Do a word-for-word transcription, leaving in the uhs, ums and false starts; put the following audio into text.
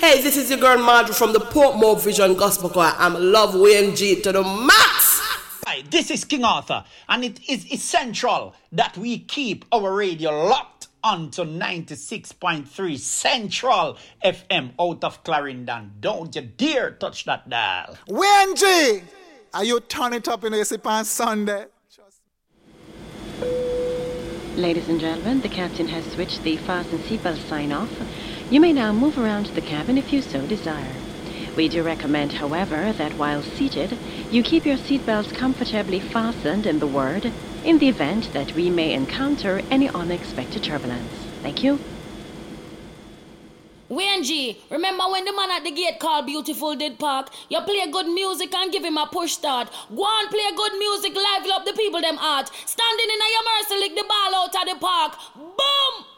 Hey, this is your girl Marjorie from the Portmore Vision Gospel Choir. I'm Love Wayne G to the max. Hi, this is King Arthur, and it is essential that we keep our radio locked onto ninety-six point three Central F M out of Clarendon. Don't you dare touch that dial. Wayne G, are you turn it up in the sip on Sunday? Ladies and gentlemen, the captain has switched the fasten seatbelt sign off. You may now move around the cabin if you so desire. We do recommend, however, that while seated, you keep your seatbelts comfortably fastened in the word in the event that we may encounter any unexpected turbulence. Thank you. Wayne G, remember when the man at the gate called Beautiful did park? You play good music and give him a push start. Go on, play good music, liven up the people them heart. Standing in a your mercy, lick the ball out of the park. Boom!